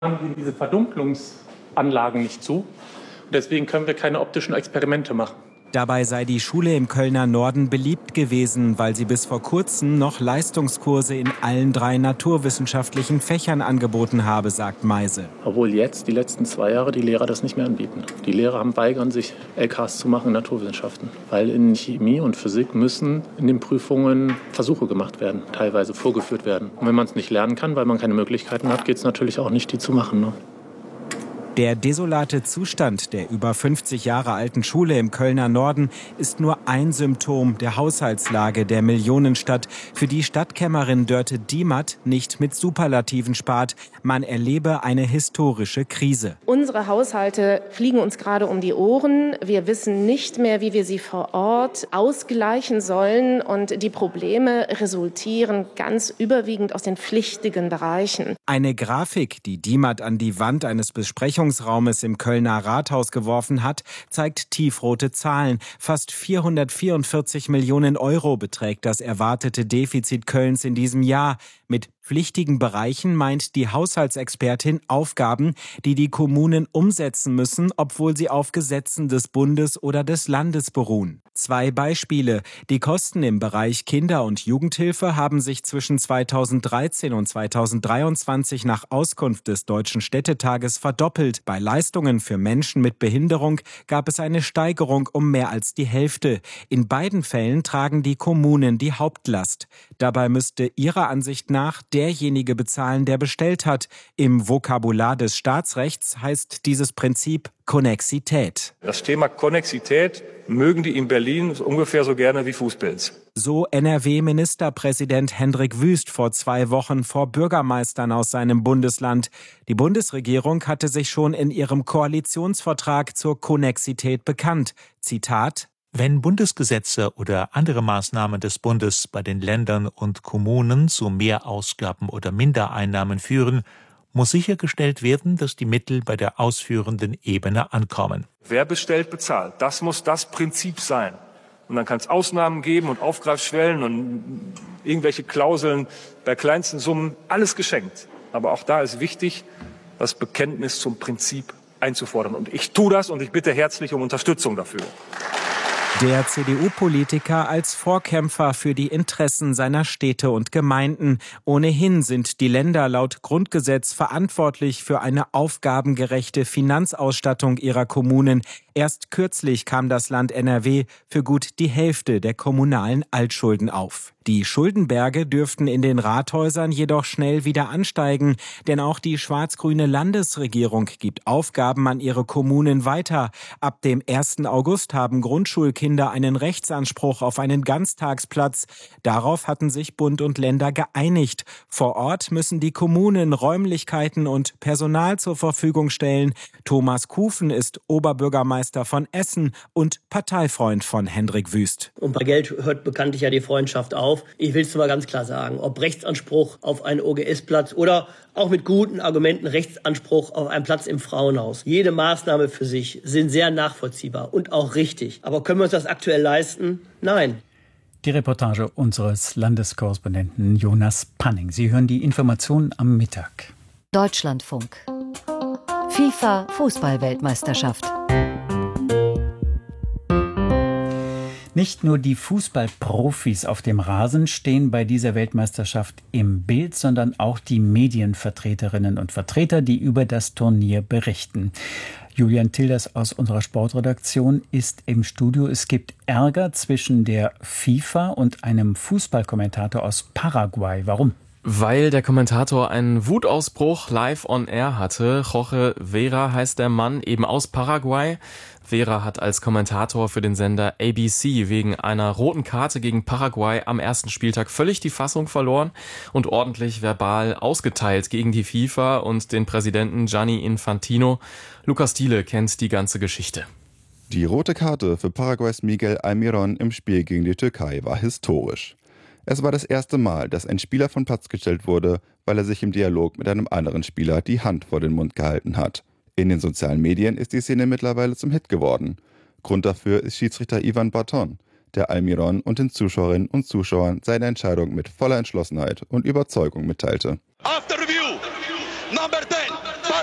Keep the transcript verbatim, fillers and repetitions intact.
haben diese Verdunklungsanlagen nicht zu. Und deswegen können wir keine optischen Experimente machen. Dabei sei die Schule im Kölner Norden beliebt gewesen, weil sie bis vor kurzem noch Leistungskurse in allen drei naturwissenschaftlichen Fächern angeboten habe, sagt Meise. Obwohl jetzt, die letzten zwei Jahre, die Lehrer das nicht mehr anbieten. Die Lehrer haben weigern sich, L Ks zu machen in Naturwissenschaften. Weil in Chemie und Physik müssen in den Prüfungen Versuche gemacht werden, teilweise vorgeführt werden. Und wenn man es nicht lernen kann, weil man keine Möglichkeiten hat, geht es natürlich auch nicht, die zu machen. Ne? Der desolate Zustand der über fünfzig Jahre alten Schule im Kölner Norden ist nur ein Symptom der Haushaltslage der Millionenstadt, für die Stadtkämmerin Dörte Diemert nicht mit Superlativen spart. Man erlebe eine historische Krise. Unsere Haushalte fliegen uns gerade um die Ohren. Wir wissen nicht mehr, wie wir sie vor Ort ausgleichen sollen. Und die Probleme resultieren ganz überwiegend aus den pflichtigen Bereichen. Eine Grafik, die Diemert an die Wand eines Besprechungsraumes im Kölner Rathaus geworfen hat, zeigt tiefrote Zahlen. Fast vierhundertvierundvierzig Millionen Euro beträgt das erwartete Defizit Kölns in diesem Jahr. Mit pflichtigen Bereichen meint die Haushaltsexpertin Aufgaben, die die Kommunen umsetzen müssen, obwohl sie auf Gesetzen des Bundes oder des Landes beruhen. Zwei Beispiele. Die Kosten im Bereich Kinder- und Jugendhilfe haben sich zwischen zweitausenddreizehn und zweitausenddreiundzwanzig nach Auskunft des Deutschen Städtetages verdoppelt. Bei Leistungen für Menschen mit Behinderung gab es eine Steigerung um mehr als die Hälfte. In beiden Fällen tragen die Kommunen die Hauptlast. Dabei müsste ihrer Ansicht nach derjenige bezahlen, der bestellt hat. Im Vokabular des Staatsrechts heißt dieses Prinzip Konnexität. Das Thema Konnexität mögen die in Berlin ungefähr so gerne wie Fußpilz. So N R W-Ministerpräsident Hendrik Wüst vor zwei Wochen vor Bürgermeistern aus seinem Bundesland. Die Bundesregierung hatte sich schon in ihrem Koalitionsvertrag zur Konnexität bekannt. Zitat: Wenn Bundesgesetze oder andere Maßnahmen des Bundes bei den Ländern und Kommunen zu Mehrausgaben oder Mindereinnahmen führen, muss sichergestellt werden, dass die Mittel bei der ausführenden Ebene ankommen. Wer bestellt, bezahlt. Das muss das Prinzip sein. Und dann kann es Ausnahmen geben und Aufgreifschwellen und irgendwelche Klauseln bei kleinsten Summen. Alles geschenkt. Aber auch da ist wichtig, das Bekenntnis zum Prinzip einzufordern. Und ich tue das und ich bitte herzlich um Unterstützung dafür. Der C D U-Politiker als Vorkämpfer für die Interessen seiner Städte und Gemeinden. Ohnehin sind die Länder laut Grundgesetz verantwortlich für eine aufgabengerechte Finanzausstattung ihrer Kommunen. Erst kürzlich kam das Land N R W für gut die Hälfte der kommunalen Altschulden auf. Die Schuldenberge dürften in den Rathäusern jedoch schnell wieder ansteigen, denn auch die schwarz-grüne Landesregierung gibt Aufgaben an ihre Kommunen weiter. Ab dem ersten August haben Grundschulkinder einen Rechtsanspruch auf einen Ganztagsplatz. Darauf hatten sich Bund und Länder geeinigt. Vor Ort müssen die Kommunen Räumlichkeiten und Personal zur Verfügung stellen. Thomas Kufen ist Oberbürgermeister von Essen und Parteifreund von Hendrik Wüst. Und bei Geld hört bekanntlich ja die Freundschaft auf. Ich will es mal ganz klar sagen, ob Rechtsanspruch auf einen O G S-Platz oder auch mit guten Argumenten Rechtsanspruch auf einen Platz im Frauenhaus. Jede Maßnahme für sich sind sehr nachvollziehbar und auch richtig. Aber können wir uns das aktuell leisten? Nein. Die Reportage unseres Landeskorrespondenten Jonas Panning. Sie hören die Informationen am Mittag. Deutschlandfunk. FIFA-Fußball-Weltmeisterschaft. Nicht nur die Fußballprofis auf dem Rasen stehen bei dieser Weltmeisterschaft im Bild, sondern auch die Medienvertreterinnen und Vertreter, die über das Turnier berichten. Julian Tilders aus unserer Sportredaktion ist im Studio. Es gibt Ärger zwischen der FIFA und einem Fußballkommentator aus Paraguay. Warum? Weil der Kommentator einen Wutausbruch live on air hatte. Jorge Vera heißt der Mann, eben aus Paraguay. Vera hat als Kommentator für den Sender A B C wegen einer roten Karte gegen Paraguay am ersten Spieltag völlig die Fassung verloren und ordentlich verbal ausgeteilt gegen die FIFA und den Präsidenten Gianni Infantino. Lukas Thiele kennt die ganze Geschichte. Die rote Karte für Paraguays Miguel Almirón im Spiel gegen die Türkei war historisch. Es war das erste Mal, dass ein Spieler vom Platz gestellt wurde, weil er sich im Dialog mit einem anderen Spieler die Hand vor den Mund gehalten hat. In den sozialen Medien ist die Szene mittlerweile zum Hit geworden. Grund dafür ist Schiedsrichter Ivan Barton, der Almirón und den Zuschauerinnen und Zuschauern seine Entscheidung mit voller Entschlossenheit und Überzeugung mitteilte. After review, number